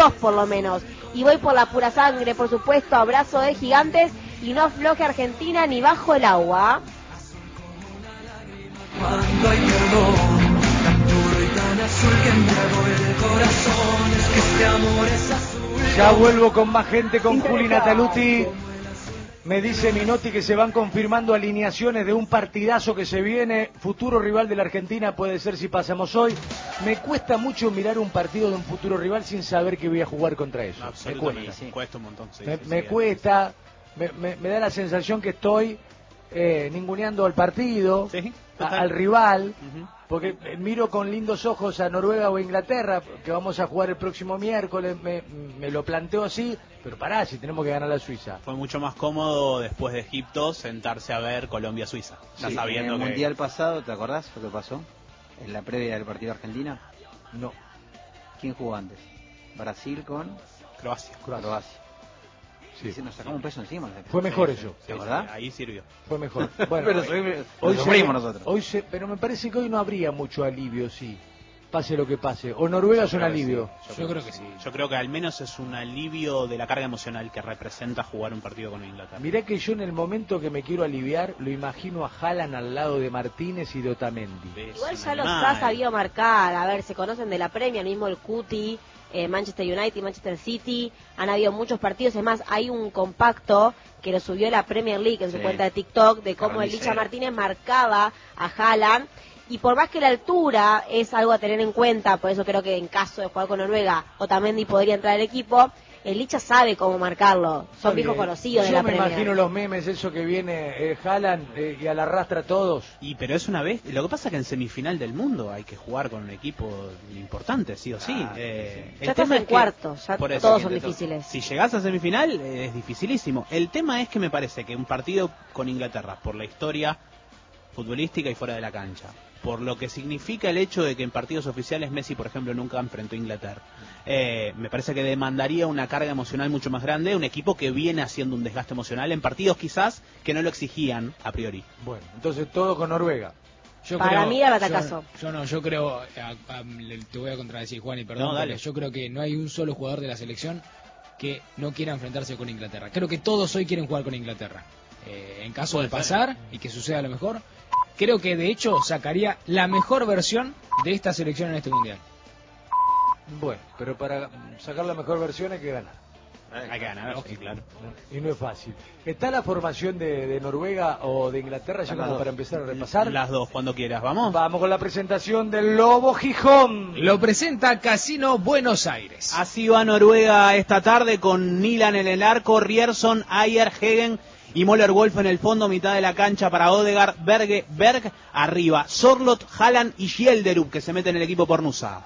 2 por lo menos. Y voy por la pura sangre, por supuesto, abrazo de gigantes y no afloje Argentina ni bajo el agua. Cuando hay perdón, tan puro y tan azul que embriagó el corazón, es que este amor es azul. Ya vuelvo con más gente, con Juli Nataluti. Me dice Minotti que se van confirmando alineaciones de un partidazo que se viene. Futuro rival de la Argentina puede ser si pasamos hoy. Me cuesta mucho mirar un partido de un futuro rival sin saber que voy a jugar contra eso. Me cuesta. Sí. Cuesta un montón. Sí, Me cuesta. Me da la sensación que estoy ninguneando al partido, sí, al rival, porque miro con lindos ojos a Noruega o Inglaterra, que vamos a jugar el próximo miércoles, me lo planteo así, pero pará, si tenemos que ganar a Suiza. Fue mucho más cómodo después de Egipto sentarse a ver Colombia-Suiza. Sí, sabiendo en el Mundial pasado, ¿te acordás lo que pasó? En la previa del partido de Argentina. No. ¿Quién jugó antes? Brasil con Croacia. Sí. Nos sacamos un peso encima. Fue mejor eso. ¿De verdad? Sí, ahí sirvió. Fue mejor. Bueno, pero hoy sufrimos nosotros. Pero me parece que hoy no habría mucho alivio, sí. Pase lo que pase. O Noruega es un alivio. Sí. Yo creo que sí. Yo creo que al menos es un alivio de la carga emocional que representa jugar un partido con Inglaterra. Mirá que yo en el momento que me quiero aliviar, lo imagino a Haaland al lado de Martínez y de Otamendi. Igual ya los ha sabido marcar. A ver, se conocen de la Premier, mismo el Cuti, Manchester United, Manchester City. Han habido muchos partidos. Es más, hay un compacto que lo subió la Premier League en su cuenta de TikTok de cómo el Licha Martínez marcaba a Haaland. Y por más que la altura es algo a tener en cuenta, por eso creo que en caso de jugar con Noruega, Otamendi podría entrar al equipo, el Licha sabe cómo marcarlo. Son viejos conocidos de la Premier. Yo me imagino los memes, eso que viene Haaland y a la arrastra a todos. Pero es una vez, lo que pasa es que en semifinal del mundo hay que jugar con un equipo importante, sí o sí. Ya estás en cuartos, ya todos son difíciles. Si llegás a semifinal es dificilísimo. El tema es que me parece que un partido con Inglaterra, por la historia futbolística y fuera de la cancha, por lo que significa el hecho de que en partidos oficiales Messi, por ejemplo, nunca enfrentó a Inglaterra. Me parece que demandaría una carga emocional mucho más grande, un equipo que viene haciendo un desgaste emocional en partidos quizás que no lo exigían a priori. Bueno, entonces todo con Noruega. Para mí era batacazo. Yo creo, te voy a contradecir, Juan, y perdón, dale. Yo creo que no hay un solo jugador de la selección que no quiera enfrentarse con Inglaterra. Creo que todos hoy quieren jugar con Inglaterra. En caso de pasar y que suceda lo mejor, creo que de hecho sacaría la mejor versión de esta selección en este mundial. Bueno, pero para sacar la mejor versión hay que ganar. Hay que ganar, sí, claro. Y no es fácil. ¿Está la formación de Noruega o de Inglaterra ya como para empezar a repasar? Las dos, cuando quieras, ¿vamos? Vamos con la presentación del Lobo Gijón. Lo presenta Casino Buenos Aires. Así va Noruega esta tarde con Nilan en el arco, Rierson, Ayer, Hegen y Möller Wolf en el fondo, mitad de la cancha para Odegaard, Berg arriba, Sorloth, Haaland y Schjelderup que se mete en el equipo por Nusa.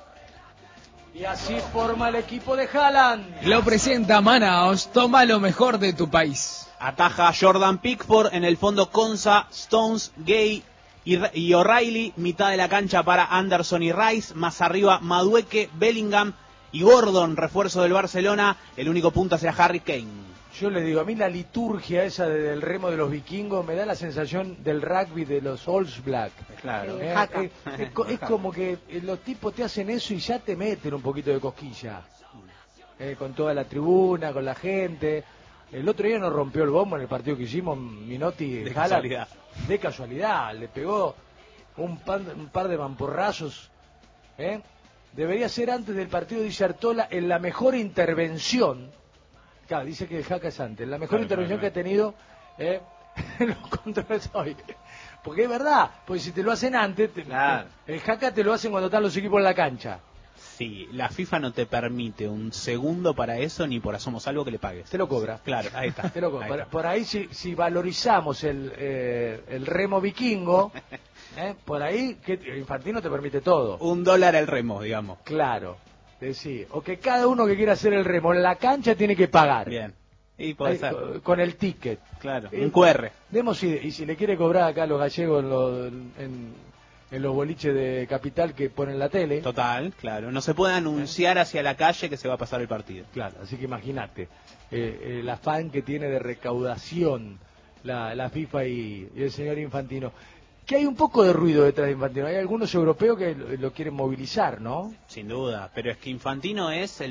Y así forma el equipo de Haaland. Lo presenta Manaos, toma lo mejor de tu país. Ataja Jordan Pickford, en el fondo Konsa, Stones, Gay y O'Reilly, mitad de la cancha para Anderson y Rice, más arriba Madueke, Bellingham y Gordon, refuerzo del Barcelona, el único punta será Harry Kane. Yo le digo, a mí la liturgia esa del remo de los vikingos me da la sensación del rugby de los All Black. Claro. Es como que los tipos te hacen eso y ya te meten un poquito de cosquilla. Con toda la tribuna, con la gente. El otro día nos rompió el bombo en el partido que hicimos, Minotti de Haaland. casualidad. De casualidad, le pegó un par de mamporrazos. Debería ser antes del partido, dice Artola, en la mejor intervención. Claro, dice que el Jaca es antes. La mejor intervención que ha tenido en los controles hoy. Porque es verdad, porque si te lo hacen antes, el Jaca te lo hacen cuando están los equipos en la cancha. Sí, la FIFA no te permite un segundo para eso ni por asomo salvo que le pagues. Te lo cobra. Claro, ahí está. Te lo cobra. Por ahí si valorizamos el remo vikingo, por ahí que Infantino te permite todo. $1 el remo, digamos. Claro. Sí, o que cada uno que quiera hacer el remo en la cancha tiene que pagar. Bien. Y puede ser. Con el ticket. Claro, un QR. Y si le quiere cobrar acá a los gallegos en los boliches de Capital que ponen la tele. Total, claro. No se puede anunciar hacia la calle que se va a pasar el partido. Claro, así que imagínate el afán que tiene de recaudación la FIFA y el señor Infantino. Que hay un poco de ruido detrás de Infantino. Hay algunos europeos que lo quieren movilizar, ¿no? Sin duda, pero es que Infantino es el